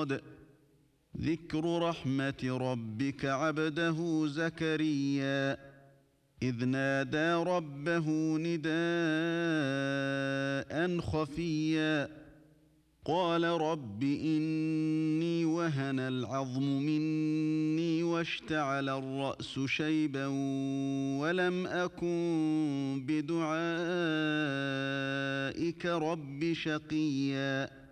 صَدٌّ ذِكْرُ رَحْمَةِ رَبِّكَ عَبْدَهُ زَكَرِيَّا إِذْ نَادَىٰ رَبَّهُ نِدَاءً خَفِيًّا قَالَ رَبِّ إِنِّي وَهَنَ الْعَظْمُ مِنِّي وَاشْتَعَلَ الرَّأْسُ شَيْبًا وَلَمْ أَكُن بِدُعَائِكَ رَبِّ شَقِيًّا